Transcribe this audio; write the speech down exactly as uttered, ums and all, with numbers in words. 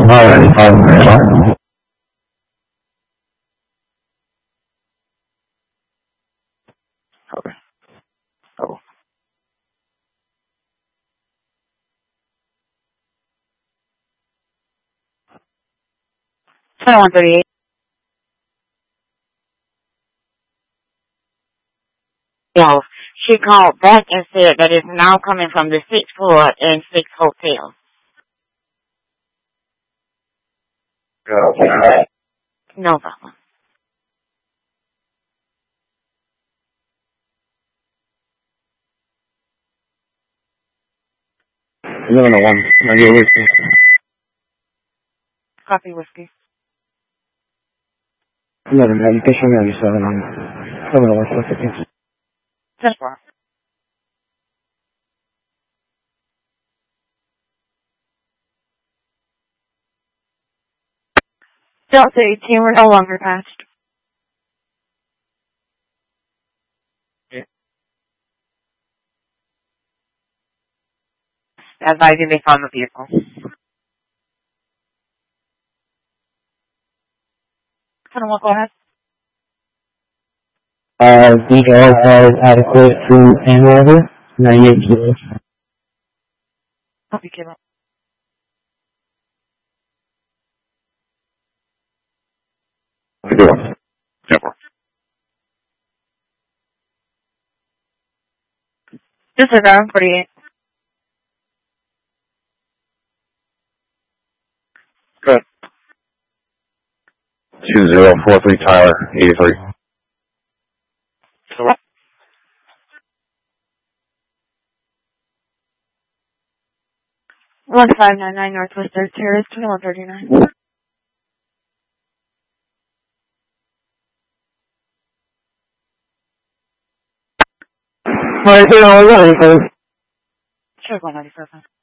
Okay. Oh. twenty-one thirty-eight. Yeah. She called back and said that it's now coming from the sixth floor in six hotel. Okay. No problem. eleven oh one. Can I get whiskey? Coffee whiskey. eleven medication ninety-seven on eleven oh one specific. ten four. Delta eighteen, we're no longer patched. Yeah. Advising they found the vehicle. twenty-one, go ahead. Uh, details are adequate to Andover, ninety-eight kilos. Copy, Kilo. Yep. Disregard, forty-eight. Good. Two zero four three Tyler, eighty-three. Correct. one five nine nine Northwest third Terrace, twenty-one thirty-nine. Alright, you know, Sure, one ninety-seven.